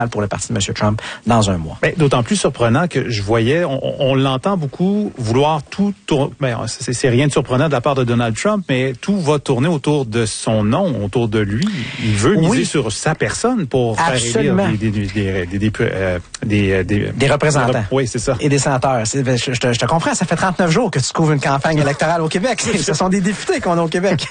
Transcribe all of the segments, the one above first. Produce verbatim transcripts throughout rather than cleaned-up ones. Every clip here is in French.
pour le parti de M. Trump dans un mois. Ben, d'autant plus surprenant que je voyais, on, on l'entend beaucoup vouloir tout tourner. Ben, c'est, c'est rien de surprenant de la part de Donald Trump, mais tout va tourner autour de son nom, autour de lui. Il veut miser oui. sur sa personne pour Absolument. faire élire des, des, des, des, des, euh, des, des, des représentants. Des, oui, c'est ça. Et des sénateurs. C'est, je, je, te, je te comprends, ça fait trente-neuf jours que tu couvres une campagne électorale au Québec. Ce sont des députés qu'on a au Québec.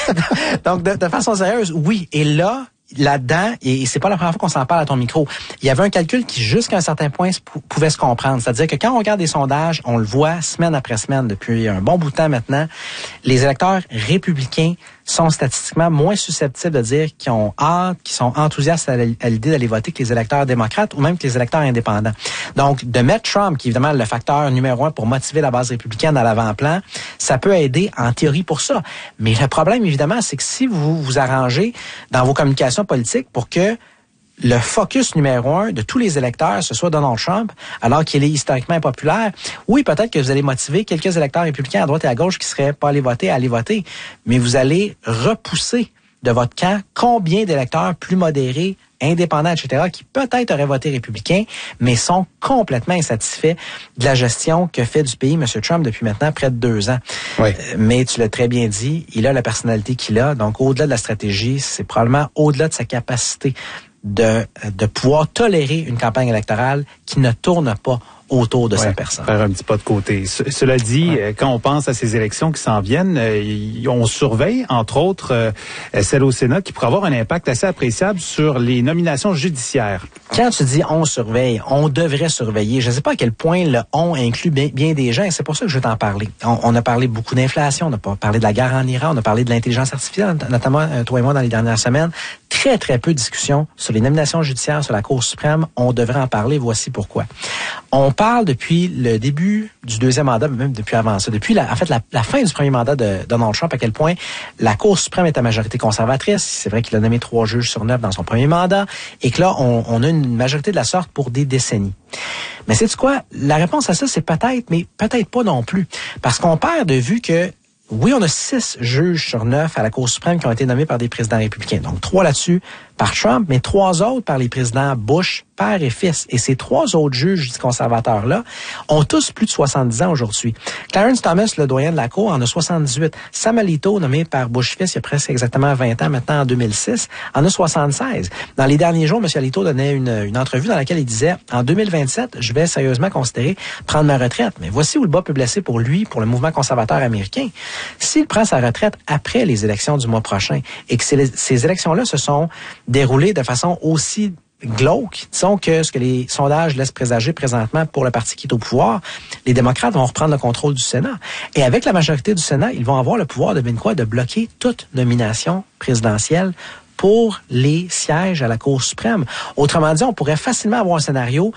Donc, de, de façon sérieuse, oui. Et là, là-dedans, et c'est pas la première fois qu'on s'en parle à ton micro, il y avait un calcul qui, jusqu'à un certain point, pouvait se comprendre. C'est-à-dire que quand on regarde des sondages, on le voit semaine après semaine depuis un bon bout de temps maintenant, les électeurs républicains sont statistiquement moins susceptibles de dire qu'ils ont hâte, qu'ils sont enthousiastes à l'idée d'aller voter que les électeurs démocrates ou même que les électeurs indépendants. Donc, de mettre Trump, qui est évidemment le facteur numéro un pour motiver la base républicaine à l'avant-plan, ça peut aider en théorie pour ça. Mais le problème, évidemment, c'est que si vous vous arrangez dans vos communications politiques pour que le focus numéro un de tous les électeurs, ce soit Donald Trump, alors qu'il est historiquement impopulaire, oui, peut-être que vous allez motiver quelques électeurs républicains à droite et à gauche qui seraient pas allés voter à aller voter, mais vous allez repousser de votre camp combien d'électeurs plus modérés, indépendants, et cetera, qui peut-être auraient voté républicain, mais sont complètement insatisfaits de la gestion que fait du pays M. Trump depuis maintenant près de deux ans. Oui. Euh, mais tu l'as très bien dit, il a la personnalité qu'il a, donc au-delà de la stratégie, c'est probablement au-delà de sa capacité de, de pouvoir tolérer une campagne électorale qui ne tourne pas autour de ouais, sa personne. Faire un petit pas de côté. Ce, cela dit, ouais. quand on pense à ces élections qui s'en viennent, euh, on surveille, entre autres, euh, celle au Sénat qui pourrait avoir un impact assez appréciable sur les nominations judiciaires. Quand tu dis on surveille, on devrait surveiller. Je ne sais pas à quel point le on inclut bien, bien des gens, et c'est pour ça que je veux t'en parler. On, on a parlé beaucoup d'inflation, on a parlé de la guerre en Iran, on a parlé de l'intelligence artificielle, notamment euh, toi et moi dans les dernières semaines. Très, très peu de discussions sur les nominations judiciaires sur la Cour suprême. On devrait en parler. Voici pourquoi. On parle depuis le début du deuxième mandat, même depuis avant ça, depuis la, en fait la, la fin du premier mandat de Donald Trump, à quel point la Cour suprême est à majorité conservatrice. C'est vrai qu'il a nommé trois juges sur neuf dans son premier mandat et que là, on, on a une majorité de la sorte pour des décennies. Mais sais-tu quoi? La réponse à ça, c'est peut-être, mais peut-être pas non plus. Parce qu'on perd de vue que oui, on a six juges sur neuf à la Cour suprême qui ont été nommés par des présidents républicains. Donc, trois là-dessus par Trump, mais trois autres par les présidents Bush, père et fils. Et ces trois autres juges conservateurs-là ont tous plus de soixante-dix ans aujourd'hui. Clarence Thomas, le doyen de la Cour, en a soixante-dix-huit. Sam Alito, nommé par Bush fils il y a presque exactement vingt ans, maintenant en deux mille six, en a soixante-seize. Dans les derniers jours, M. Alito donnait une, une entrevue dans laquelle il disait « En deux mille vingt-sept, je vais sérieusement considérer prendre ma retraite. » Mais voici où le bas peut blesser pour lui, pour le mouvement conservateur américain. S'il prend sa retraite après les élections du mois prochain et que ces, ces élections-là se sont déroulées de façon aussi glauque, disons que ce que les sondages laissent présager présentement pour le parti qui est au pouvoir, les démocrates vont reprendre le contrôle du Sénat. Et avec la majorité du Sénat, ils vont avoir le pouvoir, devinez quoi, de bloquer toute nomination présidentielle pour les sièges à la Cour suprême. Autrement dit, on pourrait facilement avoir un scénario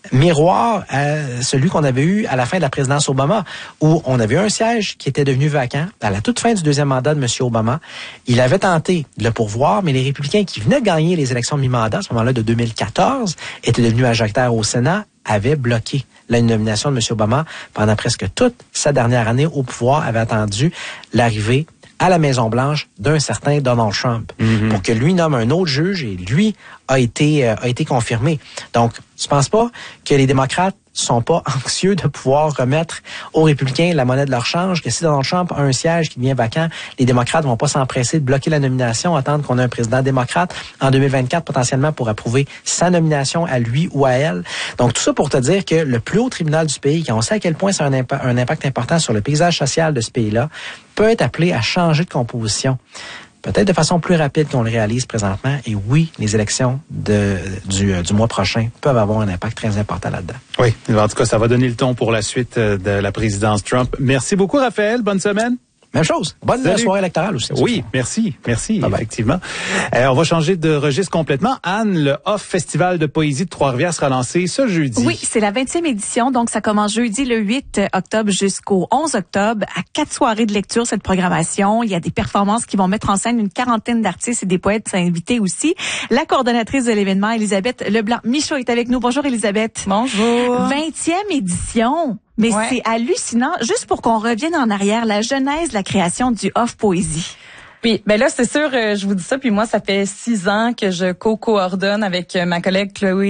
miroir à celui qu'on avait eu à la fin de la présidence Obama, où on avait eu un siège qui était devenu vacant à la toute fin du deuxième mandat de M. Obama. Il avait tenté de le pourvoir, mais les républicains qui venaient de gagner les élections de mi-mandat, à ce moment-là de deux mille quatorze, étaient devenus majoritaires au Sénat, avaient bloqué la nomination de M. Obama pendant presque toute sa dernière année au pouvoir, avaient attendu l'arrivée à la Maison-Blanche d'un certain Donald Trump mm-hmm. pour que lui nomme un autre juge et lui a été euh, a été confirmé. Donc, tu penses pas que les démocrates sont pas anxieux de pouvoir remettre aux républicains la monnaie de leur change, que si Donald Trump a un siège qui devient vacant, les démocrates vont pas s'empresser de bloquer la nomination, attendre qu'on ait un président démocrate en deux mille vingt-quatre potentiellement pour approuver sa nomination à lui ou à elle. Donc tout ça pour te dire que le plus haut tribunal du pays, quand on sait à quel point ça a un, impa- un impact important sur le paysage social de ce pays-là, peut être appelé à changer de composition. Peut-être de façon plus rapide qu'on le réalise présentement. Et oui, les élections de, du, du mois prochain peuvent avoir un impact très important là-dedans. Oui, en tout cas, ça va donner le ton pour la suite de la présidence Trump. Merci beaucoup, Raphaël. Bonne semaine. Même chose. Bonne Salut. soirée électorale aussi. Oui, merci, merci, bye bye. Effectivement. Euh, on va changer de registre complètement. Anne, le Off Festival de poésie de Trois-Rivières sera lancé ce jeudi. Oui, c'est la vingtième édition, donc ça commence jeudi le huit octobre jusqu'au onze octobre, à quatre soirées de lecture, cette programmation. Il y a des performances qui vont mettre en scène une quarantaine d'artistes et des poètes invités aussi. La coordonnatrice de l'événement, Elisabeth Leblanc-Michaud, est avec nous. Bonjour, Elisabeth. Bonjour. vingtième édition. Mais ouais. C'est hallucinant. Juste pour qu'on revienne en arrière, la genèse de la création du Off Poésie. Oui, ben là, c'est sûr, euh, je vous dis ça, puis moi, ça fait six ans que je co-coordonne avec euh, ma collègue Chloé